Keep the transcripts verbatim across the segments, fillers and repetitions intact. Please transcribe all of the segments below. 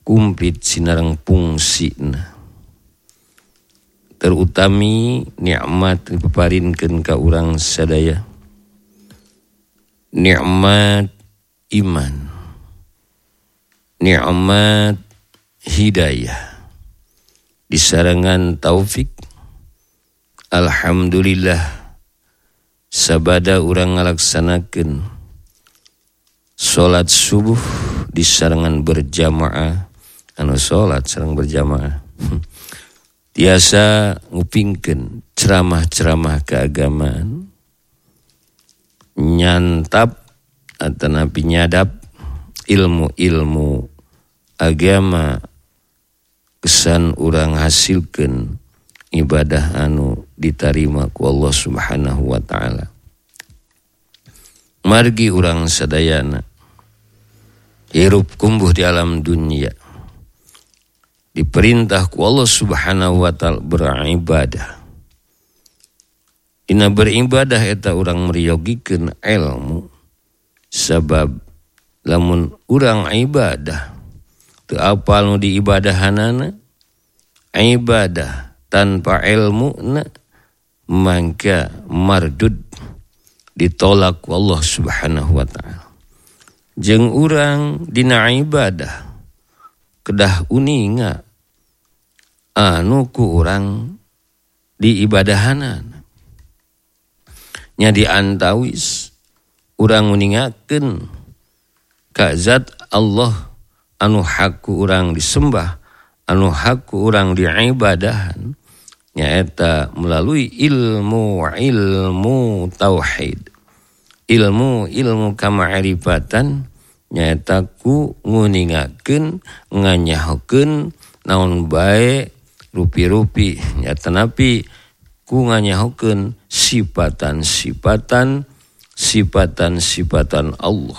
kumplit sinareng fungsina. Terutami nikmat dipaparinkeun ka urang sadaya. Nikmat iman, nikmat hidayah, disarangan taufik. Alhamdulillah sabada urang ngalaksanakeun salat subuh disarangan berjamaah, anu salat sareng berjamaah. Tiasa ngupingkeun ceramah-ceramah keagamaan, nyantap atanapi nyadap ilmu-ilmu agama, kesan urang hasilkeun ibadah anu ditarima ku Allah Subhanahu wa taala. Margi urang sadayana hirup kumbuh di alam dunia, diperintah ku Allah Subhanahu wa taala beribadah. Dina beribadah eta urang meriyogikeun ilmu, sabab lamun urang ibadah teu apal nu diibadahanana, ibadah tanpa ilmu na mangka mardud, ditolak ku Allah Subhanahu wa taala. Jeung urang dina ibadah kedah uninga anu ku urang diibadahanan. Nya diantawis urang uningakeun ka zat Allah anu hak ku urang disembah, anu hak ku urang diibadahan, nyaeta melalui ilmu ilmu tauhid, ilmu ilmu kama'rifatan, nyaeta ku nguningakeun nganyahokeun naon bae rupi-rupi, nyaeta napi ku nganyahokeun sifatan-sifatan sifatan-sifatan Allah.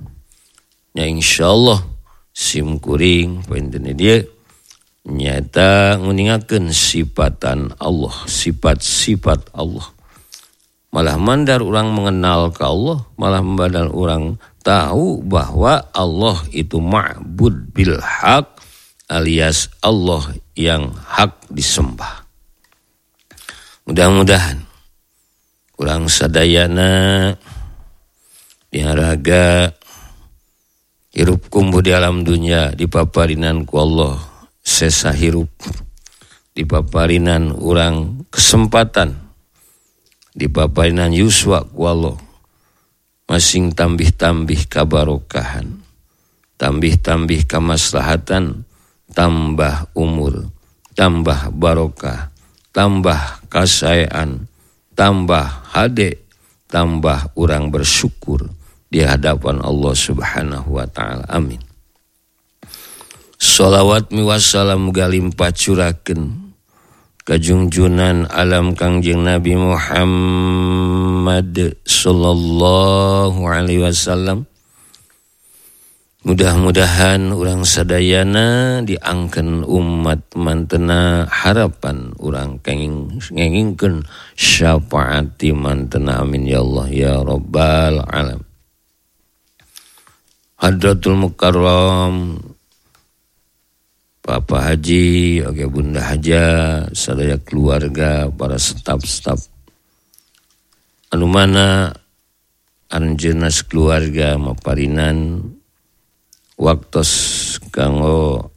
Ya insyaallah sim kuring poin dia nyata nguningakeun sifatan Allah, sifat-sifat Allah. Malah mandar orang mengenal ke Allah, malah mandar orang tahu bahwa Allah itu ma'bud bil haq, alias Allah yang hak disembah. Mudah-mudahan urang sadayana diharaga hirup kumbuh di alam dunia dipaparinan ku Allah sesa hirup, dipaparinan urang kesempatan, dipaparinan yuswa ku Allah masing tambih-tambih kabarokahan, tambih-tambih kamaslahatan, tambah umur, tambah barokah, tambah kasayaan, tambah hade, tambah urang bersyukur di hadapan Allah Subhanahu wa taala. Amin. Shalawat miwassalam galimpah curakeun ka junjunan alam Kangjeng Nabi Muhammad sallallahu alaihi wasallam. Mudah-mudahan urang sadayana diangkeun umat mantena harapan urang kenging ngengingkeun syafaati mantena, amin ya Allah ya rabbal alam. Hadratul Mukarram Bapak Haji, oke Bunda Haja, sadaya keluarga, para staf-staf anu mana anjeunna keluarga maparinan waktos kanggo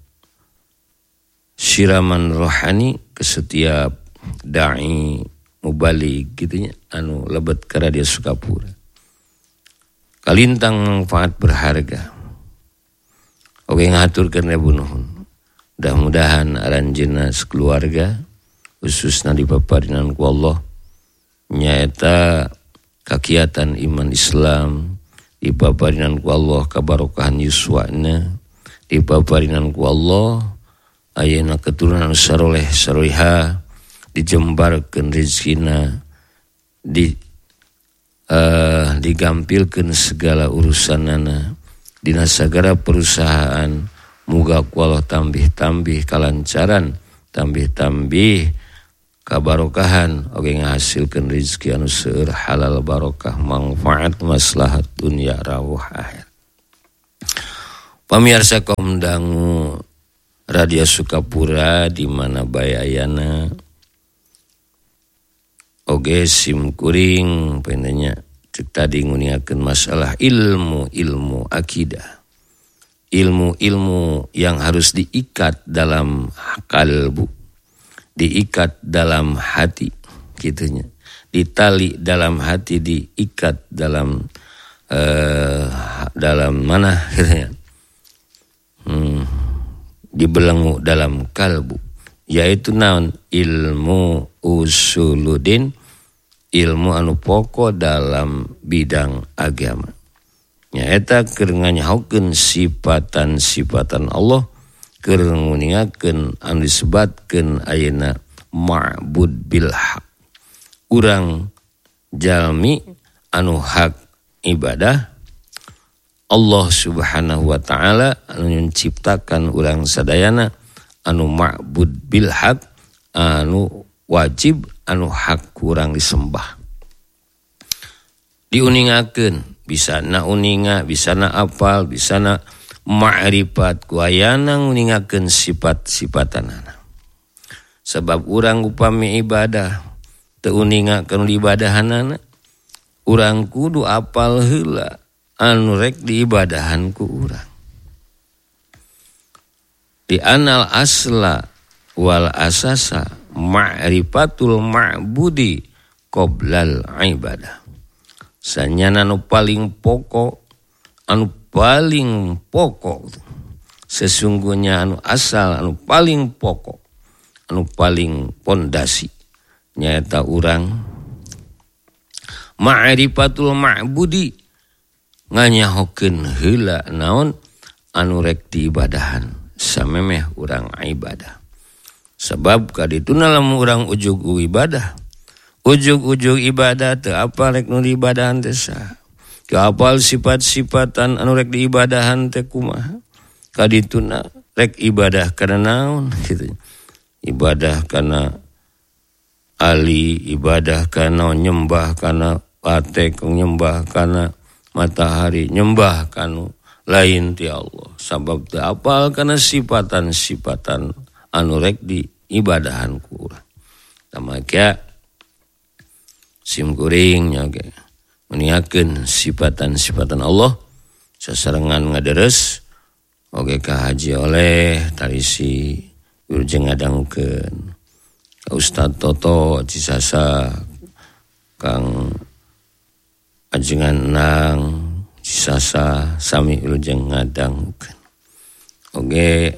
siraman rohani ke setiap dai mubalig gitu nya anu lebet ka Radio Sukapura. Kalintang manfaat berharga. Oke ngaturkeun ya bunuhun. Mudah-mudahan aranjeunna keluarga khususna dipaparinan ku Allah nyaeta kakiatan iman Islam, dipaparinan ku Allah kabarokahan yuswana, dipaparinan ku Allah ayeuna keturunan saroleh saroiha, dijembarkeun rezekina, di uh, digampilkeun segala urusanana dina sagala perusahaan. Muga ku Allah tambih-tambih kalancaran, tambih-tambih kabarokahan, oge ngahasilkeun rezeki anu seueur halal barokah manfaat maslahat dunia rawuh akhir. Pamirsa kaum dangu Radio Sukapura di mana bayayana oge sim kuring pendenya cek tadi nguniakeun masalah ilmu ilmu akidah, ilmu-ilmu yang harus diikat dalam kalbu, diikat dalam hati gitunya, ditali dalam hati, diikat dalam uh, dalam mana gitunya, hmm, dibelenggu dalam kalbu, yaitu naon ilmu usuluddin, ilmu anu pokok dalam bidang agama. Nyaeta keur nganyahokeun sifatan-sifatan Allah, keur nguningakeun anu disebatkeun ayeuna ma'bud bil haq. Urang jalmi anu hak ibadah Allah Subhanahu wa taala anu menciptakan urang sadayana anu ma'bud bil haq, anu wajib anu hak kurang disembah. Diuningakeun, bisa na uninga, bisa na apal, bisa na ma'rifat ku ayana nguningakeun sifat-sifatanana. Sebab urang upami ibadah teu uningakeun ibadahanana, urang kudu apal heula anu rek diibadahan ku urang. Di anal asla wal asasa ma'rifatul ma'budi qoblal ibadah. Sanyana anu paling pokok, anu paling pokok sesungguhnya anu asal, anu paling pokok, anu paling pondasi nyaeta urang ma'rifatul ma'budi nganyahokeun heula naon anu rek diibadahan samemeh urang ibadah. Sebab kadituna lamun urang ujug ibadah, ujug-ujug ibadah teu apa rek nu diibadahan teh saha, teu apal sifat-sifatan anu rek diibadahan teh kumaha, kadituna rek ibadah kana naon kitu, ibadah kana ali, ibadah kana nyembah kana patek, nyembah kana matahari, nyembah kanu lain ti Allah. Sabab teu apal kana sifatan-sifatan anu rek diibadahan ku urang. Tamaka sim kuring nya ge muniakeun sifatan-sifatan Allah sasarengan ngaderes oge ka haji oleh tarisi urjeng ngadangkeun ka Ustaz Toto Cisasa, Kang ajengan nang Cisasa sami urjeng ngadangkeun oge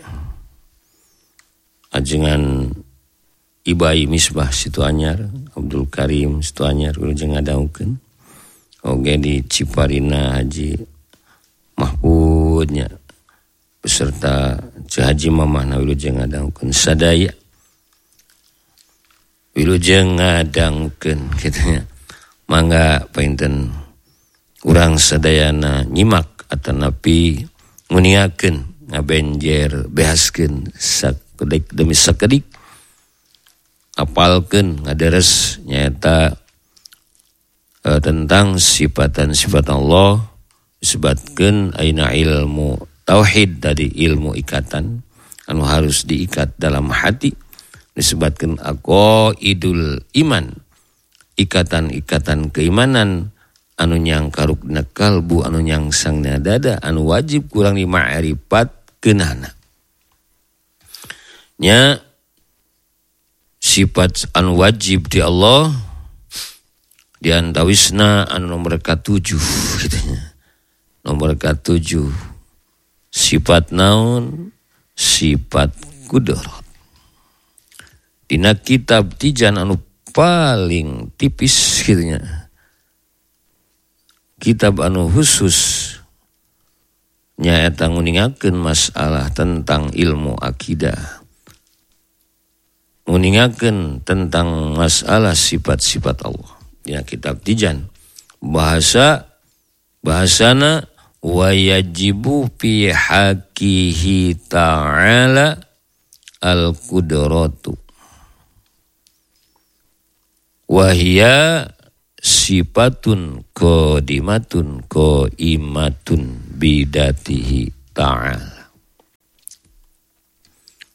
ajengan Ibai Misbah Situ Anyar, Abdul Karim Situ Anyar urjeng ngadangkeun oge di Ciparina Haji Mahfudnya beserta Haji Mamahna urjeng ngadangkeun sadaya wilujeng ngadangkeun kitu nya. Mangga painten urang sadayana nyimak atanapi nguningakeun ngabenjer behaskeun sakedik demi sakedik, apalkeun ngaderes nyaeta e, tentang sifatan-sifat Allah, disebutkeun aina ilmu tauhid tadi, ilmu ikatan anu harus diikat dalam hati, disebutkeun aqaidul iman, ikatan-ikatan keimanan anu nyang karukna kalbu, anu nyang sangna dada, anu wajib kurang di ma'rifat keunana nya sifat anu wajib di Allah diantawisna anu nomor katujuh kitanya. Nomor katujuh sifat naon? Sifat kudarat. Dina kitab tijan anu paling tipis kitanya, kitab anu khusus nyaeta nguningakeun masalah tentang ilmu akidah, nguningakeun tentang masalah sifat-sifat Allah. Ya kitab tijan bahasa bahasana wa yajibu fi haqihi ta'ala al-qudratu wa hiya sifatun qadimatun qaimatun bidatihi ta'ala.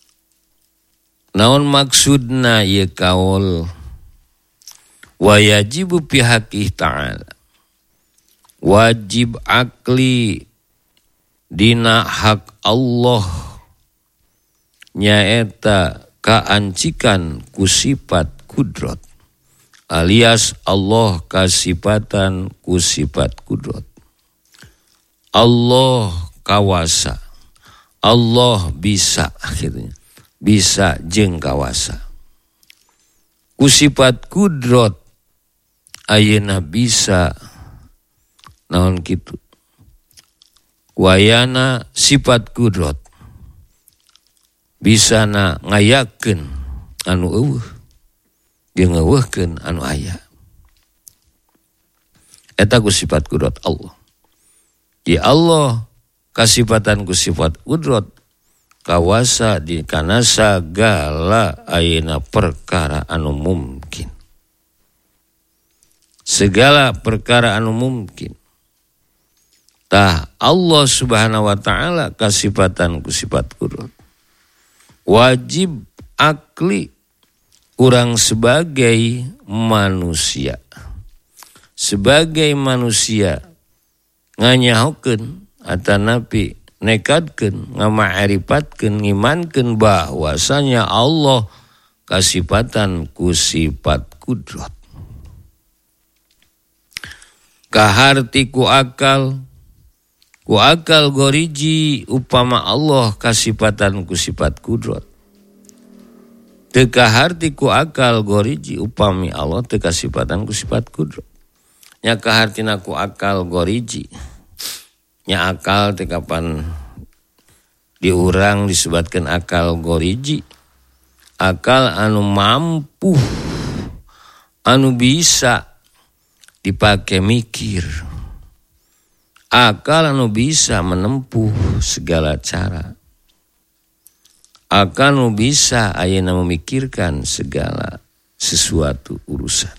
Naon maksudna ieu kaul? Wa yajibu fi haqqih ta'ala. Wajib akli dina hak Allah nyaeta kaancikan ku sifat kudrat. Alias Allah kasifatan ku sifat kudrat. Allah kawasa. Allah bisa akhirnya. Bisa jeung kawasa. Ku sifat kudrat ayeuna bisa naon kitu. Wayana sifat kudrat bisa na ngayakeun anu eueuh jeung ngeuweuhkeun anu aya. Eta ku sifat kudrat Allah. Di Allah kasifatan ku sifat kudrat kawasa di kana sagala ayeuna perkara anu mungkin. Segala perkara anu mungkin. Tah Allah Subhanahu wa taala kasifatan ku sifat kudrat. Wajib akli urang sebagai manusia. Sebagai manusia nganyahokeun atanapi nekadkeun ngama'rifatkeun ngimankeun bahwasanya Allah kasifatan ku sifat kudrat. Kaharti ku akal, ku akal goriji upama Allah kasifatan ku sifat kudrat. Teu kaharti ku akal goriji upami Allah teu kasifatan ku sifat kudrat. Nya kahartina ku akal goriji. Nya akal teh kapan diurang disebutkeun akal goriji. Akal anu mampu, anu bisa dipakai mikir. Akal anu bisa menempuh segala cara. Akal anu bisa ayeuna memikirkan segala sesuatu urusan.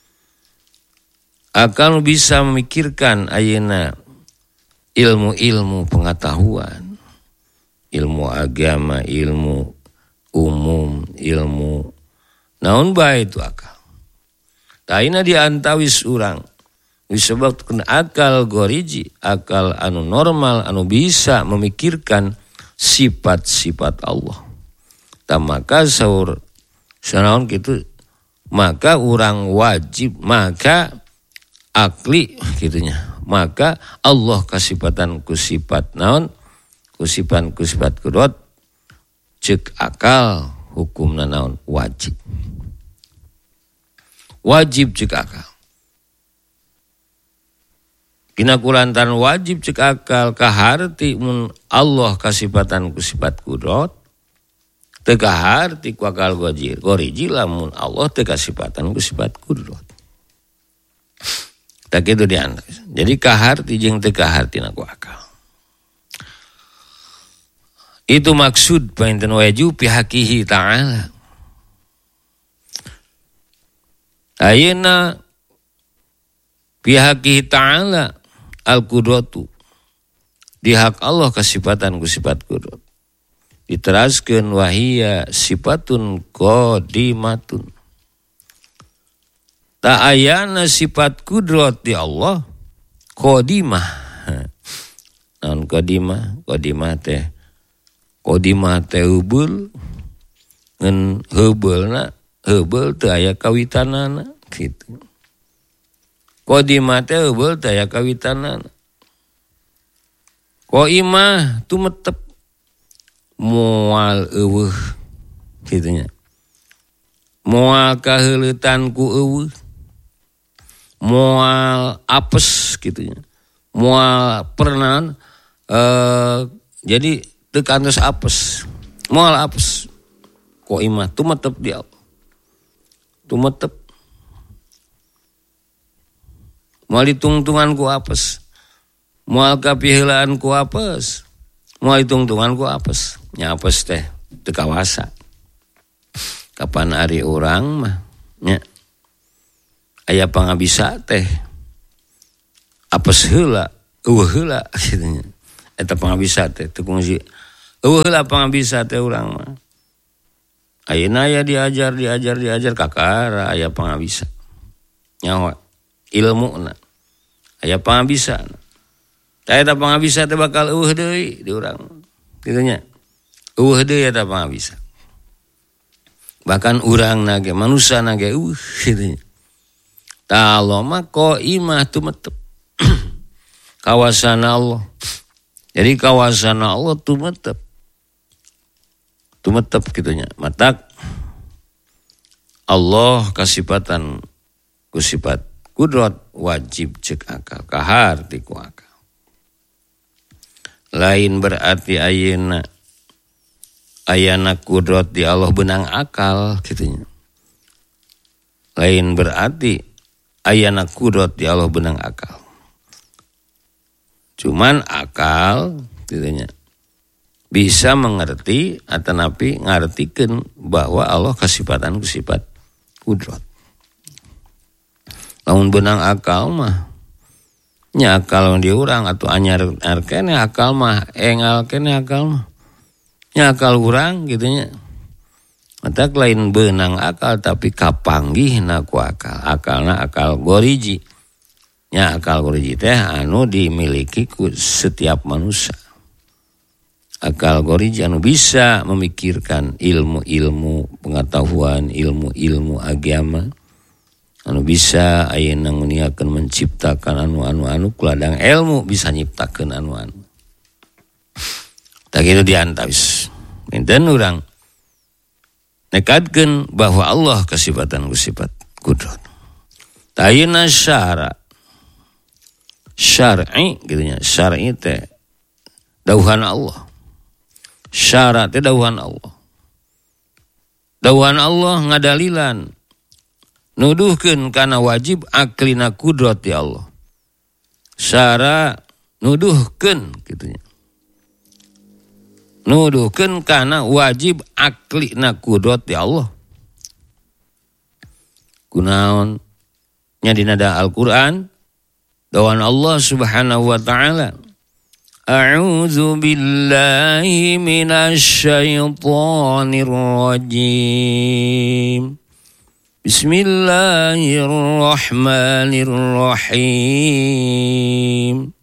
Akal anu bisa memikirkan ayeuna ilmu-ilmu pengetahuan. Ilmu agama, ilmu umum, ilmu naon bae itu akal. Taina diantawis urang disebutkeun akal goriji, akal anu normal anu bisa memikirkan sifat-sifat Allah. Ta maka saur sanaon kitu maka urang wajib maka akli kitunya. Maka Allah kasifatan ku sifat naon? Ku sifat ku sifat kudrat ceuk akal hukumna naon? Wajib. Wajib cek akal. Kina kulantaran wajib cek akal kaharti mun Allah kasifatan ku sifat kudrat. Teu kaharti ku akal goriji. Goriji lamun Allah teu kasifatan ku sifat kudrat. Tak kitu diantos. Jadi kaharti jeung teu kahartina ku akal. Itu maksud painten wajib fi haqqihi ta'ala. Ayeuna pihaki ta'ala al-qudratu di hak Allah kasifatan ku sifat kudrat diteraskeun wahia sifatun qadimatun. Ta ayana sifat kudrat di Allah qadimah. Naon qadimah? Qadimah teh qadimah teh heubeul ngan heubeulna heubeul teu aya kawitanana kitu. Qadimah teh heubeul teu aya kawitanana. Qaimah tumetep moal eueuh kitu nya. Moal kaheuleutan ku eueuh. Moal apes kitu nya. Moal pernah eh jadi teu kantos apes. Moal apes. Qaimah tumetep di Allah. Tumetep moal ditungtungan ku apes, moal kapiheulaan ku apes, moal ditungtungan ku apes. Nya apes teh teu kawasa. Kapan ari urang mah nya aya pangabisa teh apes heula, eueuh heula kitu nya. Eta pangabisa teh teu kungsi eueuh heula pangabisa teh urang mah. Ayeuna aya diajar diajar diajar kakara aya pangabisa. Nyawa ilmuna aya pangabisa. Tah eta pangabisa teh bakal eueuh deui di urang. Kitu nya. Eueuh deui eta pangabisa. Bahkan urang nage manusia nage eueuh kitu nya. Tah Allah mah qaimah tumetep. Kawasan Allah. Jadi kawasan Allah tumetep. Tumetep kitunya. Matak Allah kasipatan kusifat kudrat wajib cek akal. Kahar tiku akal. Lain berarti ayeuna ayana kudrat di Allah benang akal kitunya. Lain berarti ayana kudrat di Allah benang akal. Cuman akal kitunya bisa mengerti atau napi ngartikeun bahwa Allah kasifatan ku sifat kudrat. Lamun benang akal mah nya akal di urang atuh anyar kene akal mah engal kene akal mah nya akal urang kitu nya. Matak lain benang akal tapi kapanggihna ku akal. Akalna akal goriji. Nya akal goriji teh anu dimiliki ku setiap manusia. Akal goriji anu bisa memikirkan ilmu-ilmu pengetahuan, ilmu-ilmu agama. Anu bisa ayeuna nguniakeun menciptakan anu-anu-anu kuladang ilmu bisa nyiptakeun anu-anu. Tah kitu diantawis. Pinten urang nekadkeun bahwa Allah kasifatan ku sifat kudrat. Tah ayeuna syara syar'i kitu nya. Syar'i teh dawuhan Allah. Syarat teh dawuhan Allah. Dawuhan Allah ngadalilan nuduhkeun kana wajib aklina kudrat ti Allah. Syarat nuduhkeun kitu nya. Nuduhkeun kana wajib aklina kudrat ti Allah. Kunaon nya dina Al-Qur'an dawuhan Allah Subhanahu wa taala. A'udzu billahi minasy syaithanir rajim. Bismillahirrahmanirrahim.